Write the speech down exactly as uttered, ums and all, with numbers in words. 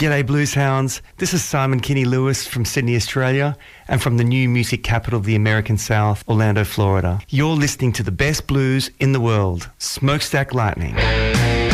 G'day Blues Hounds, this is Simon Kinney Lewis from Sydney, Australia, and from the new music capital of the American South, Orlando, Florida. You're listening to the best blues in the world, Smokestack Lightning.